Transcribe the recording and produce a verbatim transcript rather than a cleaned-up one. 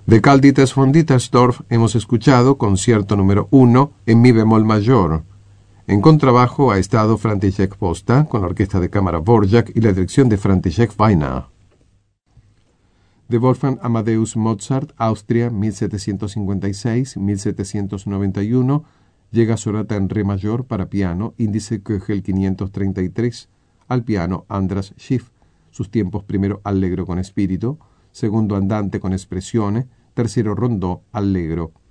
De Carl Dieters von Dittersdorf hemos escuchado concierto número uno en mi bemol mayor. En contrabajo ha estado František Posta con la orquesta de cámara Dvorak y la dirección de František Vajna. De Wolfgang Amadeus Mozart, Austria, mil setecientos cincuenta y seis a mil setecientos noventa y uno, llega sonata en re mayor para piano, índice Köchel quinientos treinta y tres, al piano Andras Schiff, sus tiempos primero allegro con espíritu, segundo andante con espressione, tercero rondó allegro.